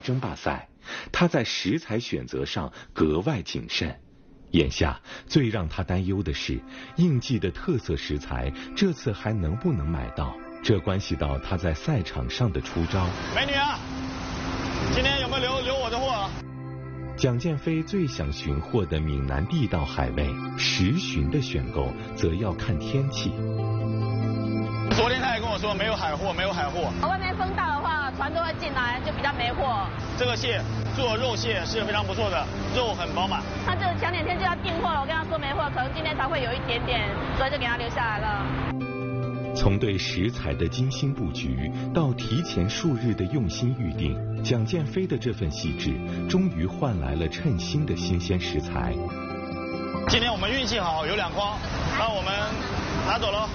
争霸赛，他在食材选择上格外谨慎。眼下最让他担忧的是，应季的特色食材这次还能不能买到？这关系到他在赛场上的出招。 美女啊，今天有没有留我的货？ 蒋建飞最想寻获的闽南地道海味时鲟的选购，则要看天气。 昨天他也跟我说没有海货，没有海货。 外面风大的话，船都会进来，就比较没货。 这个蟹做肉蟹是非常不错的，肉很饱满。 他这前2天就要订货了，我跟他说没货，可能今天才会有一点点，所以就给他留下来了。 从对食材的精心布局，到提前数日的用心预定，蒋建飞的这份细致，终于换来了称心的新鲜食材。 今天我们运气好，有2筐，那我们拿走了。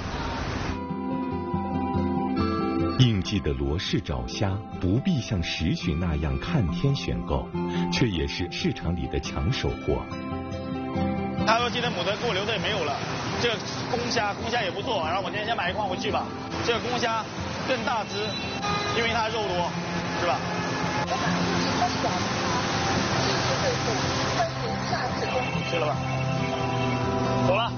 应季的罗氏爪虾不必像时鲟那样看天选购，却也是市场里的抢手货。 他说今天母的给我留的也没有了，这个公虾也不错，然后我今天先买1筐回去吧。这个公虾更大只，因为它肉多，是吧？吃了吧，走了。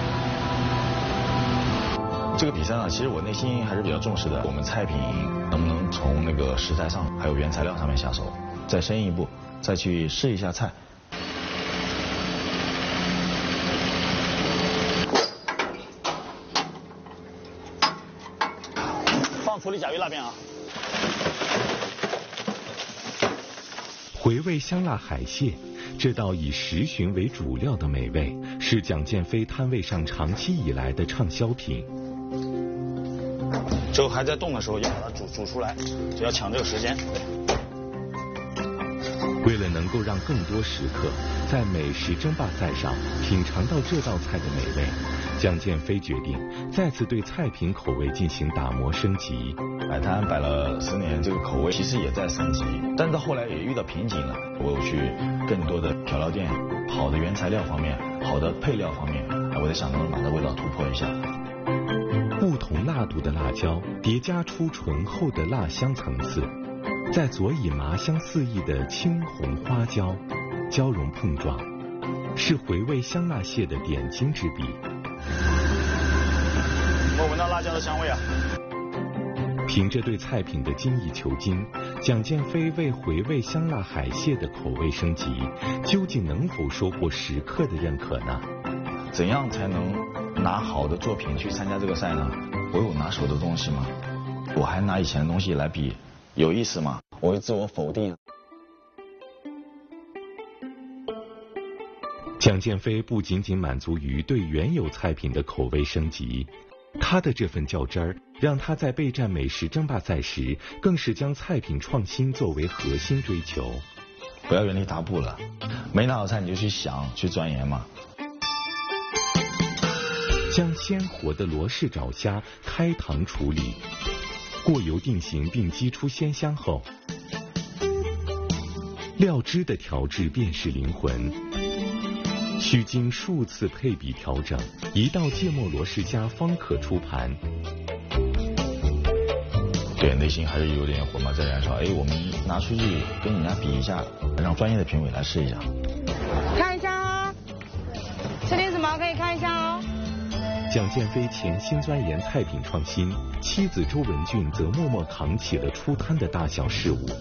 这个比赛呢，其实我内心还是比较重视的。我们菜品能不能从那个食材上，还有原材料上面下手，再深一步，再去试一下菜。 放处理甲鱼那边啊。 回味香辣海蟹，这道以时鲟为主料的美味，是蒋建飞摊位上长期以来的畅销品。 粥还在动的时候，要把它煮出来，只要抢这个时间。 为了能够让更多食客在美食争霸赛上品尝到这道菜的美味，蒋建飞决定再次对菜品口味进行打磨升级。 摆摊摆了10年，这个口味其实也在升级，但到后来也遇到瓶颈了。我有去更多的调料店，好的原材料方面，好的配料方面，我在想能不能把这味道突破一下。 不同辣度的辣椒叠加出醇厚的辣香层次，在佐以麻香四溢的青红花椒交融碰撞，是回味香辣蟹的点睛之笔。 我闻到辣椒的香味啊！ 凭着对菜品的精益求精，蒋建飞为回味香辣海蟹的口味升级，究竟能否收获食客的认可呢？ 怎样才能拿好的作品去参加这个赛呢？我有拿手的东西吗？我还拿以前的东西来比，有意思吗？我会自我否定。 蒋建飞不仅仅满足于对原有菜品的口味升级，他的这份较真儿，让他在备战美食争霸赛时，更是将菜品创新作为核心追求。 不要原地踏步了，没拿好菜你就去想，去钻研嘛。 将鲜活的罗氏爪虾开膛处理，过油定型并激出鲜香后，料汁的调制便是灵魂。需经数次配比调整，一道芥末罗氏虾方可出盘。 对，内心还是有点火苗在燃烧。我们拿出去跟人家比一下，让专业的评委来试一下。 看一下哦，吃点什么可以看一下哦。 蒋建飞潜心钻研菜品创新，妻子周文俊则默默扛起了出摊的大小事务。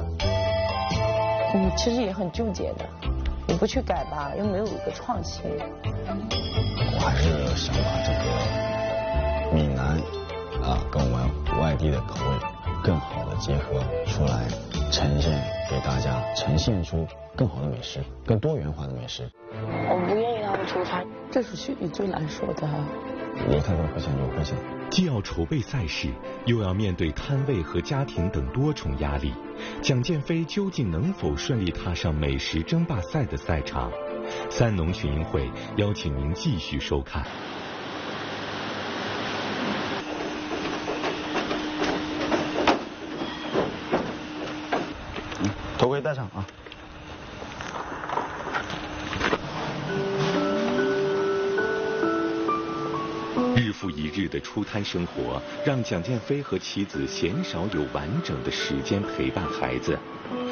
其实也很纠结的，你不去改吧，又没有一个创新。 我还是想把这个闽南跟我们外地的口味更好的结合出来，呈现给大家，呈现出更好的美食，更多元化的美食。 我不愿意他们出差，这是心里最难受的。 离开会很有亏欠， 既要筹备赛事，又要面对摊位和家庭等多重压力，蒋建飞究竟能否顺利踏上美食争霸赛的赛场？三农群英会邀请您继续收看。 头盔戴上啊。 日复一日的出摊生活，让蒋建飞和妻子鲜少有完整的时间陪伴孩子。